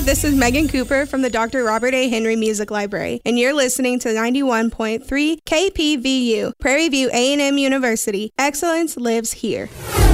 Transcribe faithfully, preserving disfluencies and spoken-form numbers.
this is Megan Cooper from the Doctor Robert A. Henry Music Library, and you're listening to ninety-one point three K P V U, Prairie View A and M University. Excellence lives here.